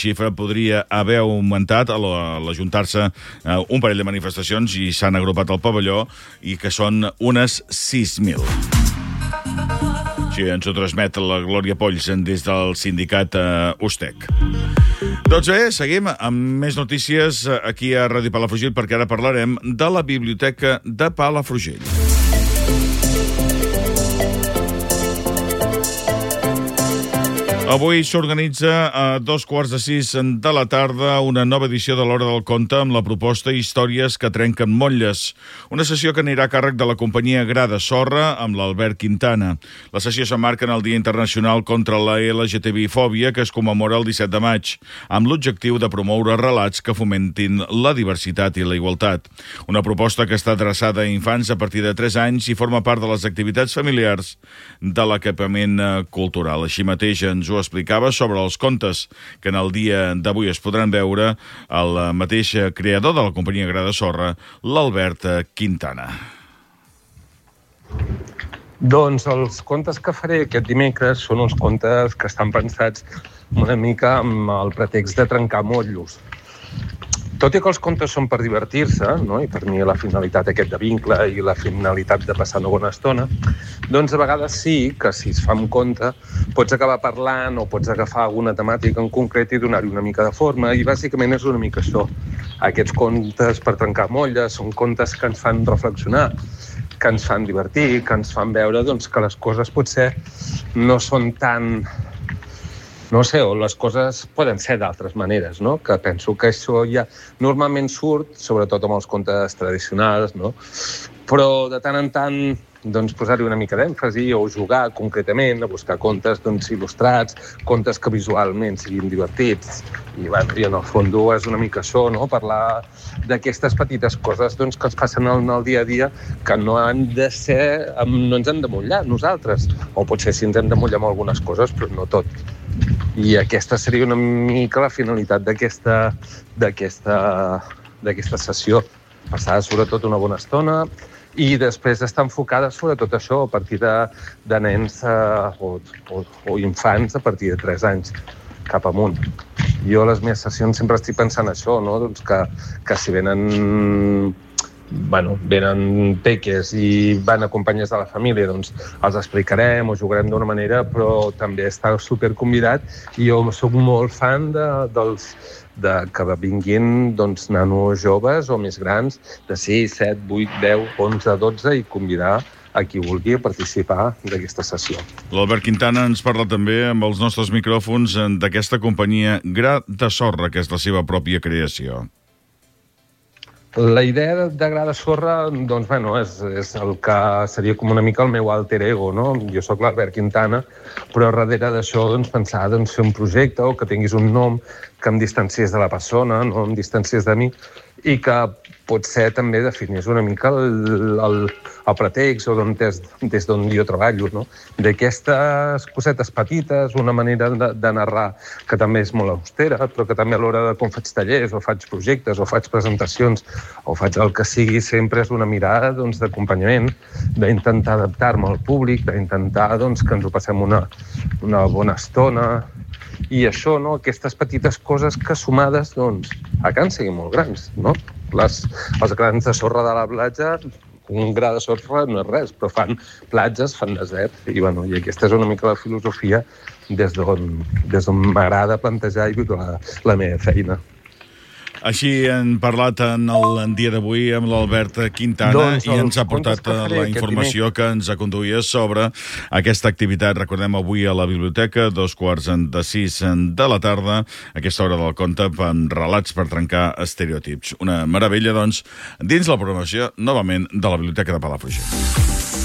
xifra podria haver augmentat a l'ajuntar-se un parell de manifestacions i s'han agrupat al pavelló i que són unes 6.000. Sí, ens ho transmet la Glòria Polls des del sindicat USTEC. Doncs bé, seguim amb més notícies aquí a Ràdio Palafrugell, perquè ara parlarem de la Biblioteca de Palafrugell. Avui s'organitza a 5:15 de la tarda una nova edició de l'Hora del Conte amb la proposta Històries que trenquen motlles. Una sessió que anirà a càrrec de la companyia Gra de Sorra amb l'Albert Quintana. La sessió s'emmarca en el Dia Internacional contra la LGTBI-fòbia que es commemora el 17 de maig, amb l'objectiu de promoure relats que fomentin la diversitat i la igualtat. Una proposta que està adreçada a infants a partir de 3 anys i forma part de les activitats familiars de l'equipament cultural. Així mateix ens ho explicava sobre els contes que en el dia d'avui es podran veure el mateix creador de la companyia Gra de Sorra, l'Albert Quintana. Doncs els contes que faré aquest dimecres són uns contes que estan pensats una mica amb el pretext de trencar motllos. Tot i que els contes són per divertir-se, no? I per mi la finalitat aquest de vincle i la finalitat de passar una bona estona, doncs a vegades sí que si es fa un conte pots acabar parlant o pots agafar alguna temàtica en concret i donar-hi una mica de forma, i bàsicament és una mica això. Aquests contes per trencar molles són contes que ens fan reflexionar, que ens fan divertir, que ens fan veure doncs, que les coses potser no són tan... no sé, o les coses poden ser d'altres maneres, no? Que penso que això ja normalment surt, sobretot amb els contes tradicionals, no? Però de tant en tant doncs, posar-hi una mica d'èmfasi o jugar concretament a buscar contes doncs, il·lustrats, contes que visualment siguin divertits. I en el fons és una mica això, no? Parlar d'aquestes petites coses doncs, que ens passen en el dia a dia, que no han de ser, no ens hem de mullar nosaltres. O potser sí ens hem de mullar amb algunes coses, però no tot. I aquesta seria una mica la finalitat d'aquesta sessió. Passar sobretot una bona estona i després està enfocada sobretot això a partir de nens o infants a partir de 3 anys cap amunt. Jo a les meves sessions sempre estic pensant això, no? Doncs que si venen peques i van acompanyats de la família, doncs els explicarem o jugarem d'una manera, però també està superconvidat i jo soc molt fan que vinguin doncs, nanos joves o més grans de 6, 7, 8, 10, 11, 12 i convidar a qui vulgui participar d'aquesta sessió. L'Albert Quintana ens parla també amb els nostres micròfons d'aquesta companyia Gra de Sorra, que és la seva pròpia creació. La idea de Gra de Sorra doncs, és el que seria com una mica el meu alter ego, no? Jo sóc l'Albert Quintana, però darrere d'això doncs, pensar fer un projecte o que tinguis un nom que em distanciés de la persona, no em distanciés de mi, i que potser també definís una mica el pretext o des d'on jo treballo, no? D'aquestes cosetes petites, una manera de narrar que també és molt austera, però que també a l'hora de quan faig tallers o faig projectes o faig presentacions o faig el que sigui, sempre és una mirada d'acompanyament, d'intentar adaptar-me al públic, d'intentar que ens ho passem una bona estona. I això, no? Aquestes petites coses que sumades acaben siguin molt grans, no? Els grans de sorra de la platja, un gra de sorra no és res, però fan platges, fan desert, i aquesta és una mica la filosofia des d'on m'agrada plantejar i viure la meva feina. Així hem parlat en el dia d'avui amb l'Albert Quintana i ens ha portat la informació que ens conduïa sobre aquesta activitat. Recordem, avui a la biblioteca, 5:15 de la tarda, aquesta hora del conte amb relats per trencar estereotips. Una meravella, doncs, dins la programació, novament, de la Biblioteca de Palafrugell.